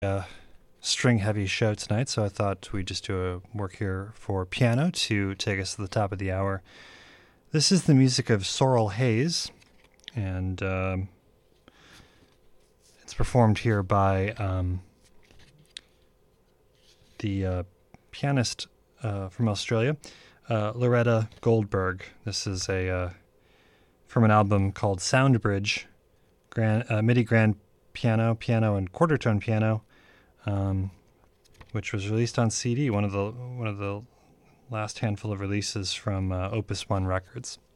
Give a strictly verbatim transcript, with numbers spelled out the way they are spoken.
uh, string-heavy show tonight, so I thought we'd just do a work here for piano to take us to the top of the hour. This is the music of Sorrel Hayes, and um, it's performed here by um, the uh, pianist uh, from Australia, uh, Loretta Goldberg. This is a uh, from an album called Soundbridge, grand, uh, MIDI grand piano, piano, and quarter tone piano. Um, which was released on C D, one of the one of the last handful of releases from uh, Opus One Records.